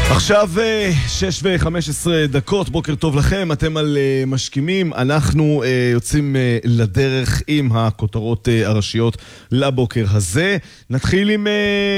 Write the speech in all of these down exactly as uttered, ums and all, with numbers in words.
עכשיו שש וחמש עשרה דקות, בוקר טוב לכם, אתם על משכימים, אנחנו יוצאים לדרך עם הכותרות הראשיות לבוקר הזה. נתחיל עם,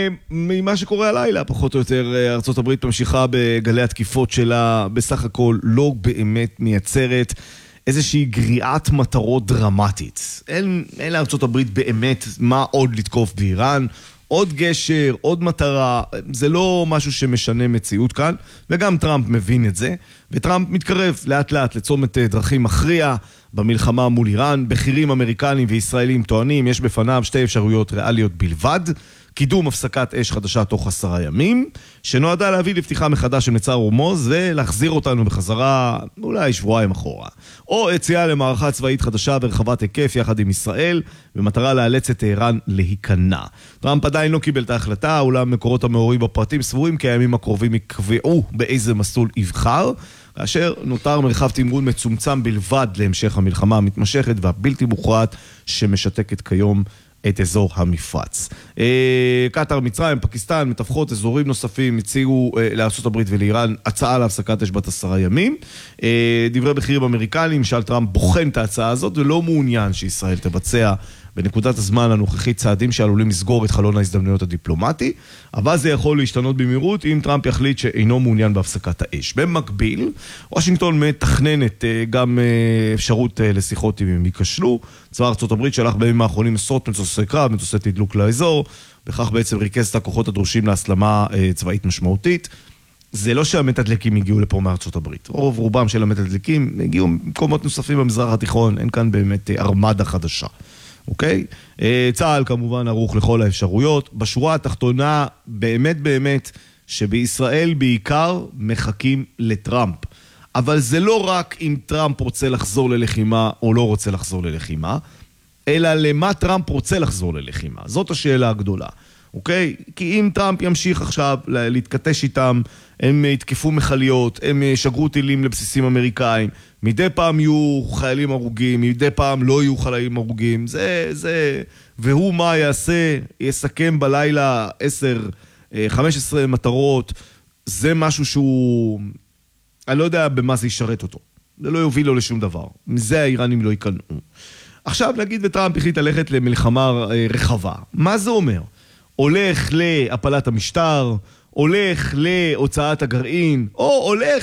עם מה שקורה הלילה, פחות או יותר. ארצות הברית ממשיכה בגלי התקיפות שלה, בסך הכל לא באמת מייצרת איזושהי גריעת מטרות דרמטית. אין, אין לארצות הברית באמת מה עוד לתקוף באיראן, עוד גשר, עוד מטרה, זה לא משהו שמשנה מציאות כאן, וגם טראמפ מבין את זה, וטראמפ מתקרב לאט לאט לצומת דרכים מכריע במלחמה מול איראן. בכירים אמריקנים וישראלים טוענים, יש בפניו שתי אפשרויות ריאליות בלבד: קידום הפסקת אש חדשה תוך עשרה ימים, שנועדה להביא לפתיחה מחדש של מצר הורמוז ולהחזיר אותנו בחזרה אולי שבועיים אחורה, או יציאה למערכה צבאית חדשה ברחבת היקף יחד עם ישראל, במטרה לאלץ את איראן להיכנע. טראמפ עדיין לא קיבל את ההחלטה, אולם מקורות המעורים בפרטים סבורים כי הימים הקרובים יקבעו באיזה מסלול יבחר, כאשר נותר מרחב תמרון מצומצם בלבד להמשך המלחמה המתמשכת והבלתי מוכרעת שמשתקת כיום את אזור המפרץ. קטר, מצרים, פקיסטן, מתווכות אזורים נוספים, הציעו לארצות הברית ולאיראן הצעה להפסקת אש בת עשרה ימים. דברי בכירים אמריקנים, ממשל טראמפ בוחן את ההצעה הזאת ולא מעוניין שישראל תבצע בנקודת הזמן הנוכחית צעדים שעלולים לסגור את חלון ההזדמנויות הדיפלומטי, אבל זה יכול להשתנות במהירות אם טראמפ יחליט שאינו מעוניין בהפסקת האש. במקביל, וושינגטון מתכננת גם אפשרות לשיחות אם הם ייכשלו. צבא ארצות הברית שלח בימים האחרונים עשרות מטוסי קרב, מטוסי תדלוק לאזור, בכך בעצם ריכז את הכוחות הדרושים להסלמה צבאית משמעותית. זה לא שהמתדלקים הגיעו לפה מארצות הברית. רוב רובם של המתדלקים הגיעו ממקומות נוספים במזרח התיכון, אין כאן באמת ארמדה חדשה. אוקיי? צה"ל כמובן ערוך לכל האפשרויות. בשורה התחתונה, באמת באמת, שבישראל בעיקר מחכים לטראמפ. אבל זה לא רק אם טראמפ רוצה לחזור ללחימה או לא רוצה לחזור ללחימה, אלא למה טראמפ רוצה לחזור ללחימה. זאת השאלה הגדולה. אוקיי? כי אם טראמפ ימשיך עכשיו להתכתש איתם, הם יתקפו מחליות, הם ישגרו טילים לבסיסים אמריקאים, מדי פעם יהיו חיילים הרוגים, מדי פעם לא יהיו חיילים הרוגים, זה, זה, והוא מה יעשה, יסכם בלילה עשר, חמש עשרה מטרות, זה משהו שהוא, אני לא יודע במה זה ישרת אותו, זה לא יוביל לו לשום דבר, מזה האיראנים לא יקנעו. עכשיו נגיד וטראמפ החליט ללכת למלחמה רחבה, מה זה אומר? הולך להפלת המשטר, הולך להוצאת הגרעין, או הולך